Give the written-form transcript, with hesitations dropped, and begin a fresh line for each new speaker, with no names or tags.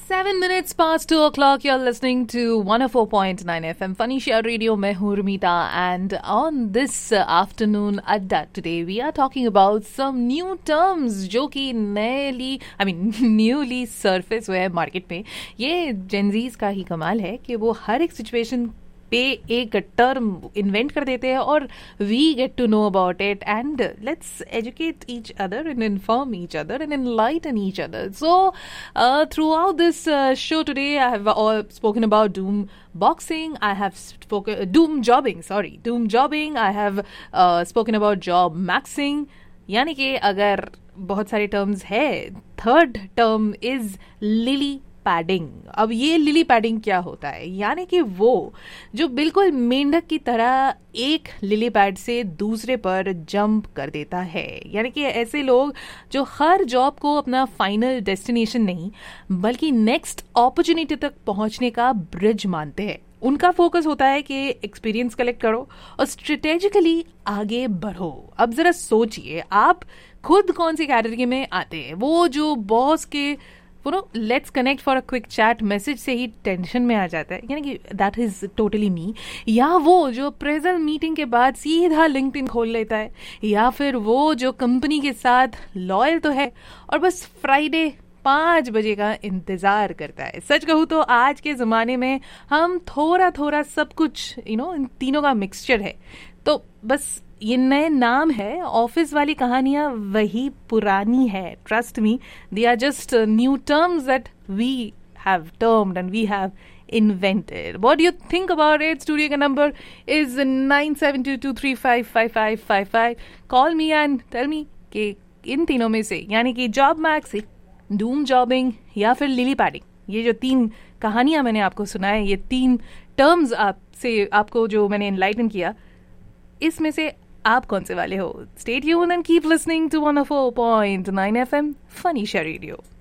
7 minutes past 2 o'clock, you're listening to 104.9 FM Funny Share Radio. मैं हूँ Rumita, and on this afternoon Adda today we are talking about some new terms जो कि newly surface हुए हैं market में. ये Gen Zs का ही कमाल है कि वो हर एक सिचुएशन पे एक टर्म इन्वेंट कर देते हैं और we get to know about it and let's educate each other and inform each other and enlighten each other. So through out this show today I have spoken about doom boxing, I have spoken doom jobbing, I have spoken about job maxing. यानी कि अगर बहुत सारे terms है, third term is lily padding. अब ये lily padding क्या होता है? यानी कि वो जो बिल्कुल मेंढक की तरह एक लिली पैड से दूसरे पर जंप कर देता है. यानी कि ऐसे लोग जो हर जॉब को अपना फाइनल डेस्टिनेशन नहीं बल्कि नेक्स्ट अपॉर्चुनिटी तक पहुंचने का ब्रिज मानते हैं. उनका फोकस होता है कि एक्सपीरियंस कलेक्ट करो और स्ट्रेटेजिकली आगे बढ़ो. अब जरा सोचिए, आप खुद कौन सी कैटेगरी में आते हैं? वो जो बॉस के let's connect for a quick chat message से ही टेंशन में आ जाता है, यानी कि दैट इज टोटली मी. या वो जो प्रेजेंट मीटिंग के बाद सीधा लिंक्डइन खोल लेता है, या फिर वो जो कंपनी के साथ लॉयल तो है और बस फ्राइडे 5 बजे का इंतजार करता है. सच कहूँ तो आज के ज़माने में हम थोड़ा थोड़ा सब कुछ इन तीनों का मिक्सचर है. तो बस ये नए नाम है, ऑफिस वाली कहानियां वही पुरानी है. Trust me, they are just new terms that we have termed and we have invented. What do you think about it? Studio ka number is 9722355555. Call me and tell me कि इन तीनों में से, यानी कि जॉब मैक्सिंग, डूम जॉबिंग या फिर lily padding, ये जो 3 कहानियां मैंने आपको सुनाए, ये 3 टर्म्स आपको जो मैंने एनलाइटन किया, इसमें से आप कौन से वाले हो? Stay tuned and keep listening to 104.9 FM Funny Share Radio.